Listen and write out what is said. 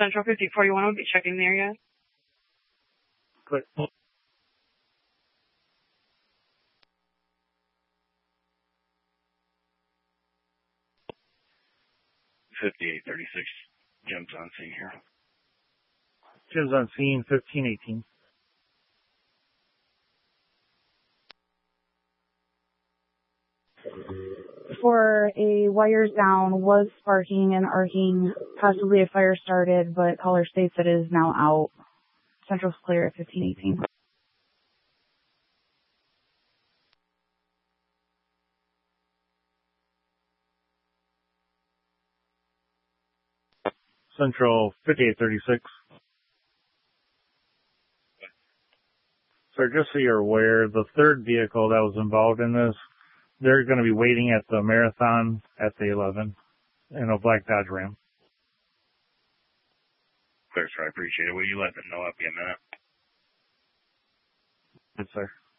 Central 5041 will be checking the area. Clear. 5836. Jim's on scene here. Jim's on scene, 1518. For a wires down, was sparking and arcing, possibly a fire started, but caller states that it is now out. Central's clear at 1518. Central 5836. Sir, just so you're aware, the third vehicle that was involved in this, they're going to be waiting at the Marathon at the 11 in a black Dodge Ram. Clear, sir. I appreciate it. Will you let them know? I'll be a minute. Yes, sir.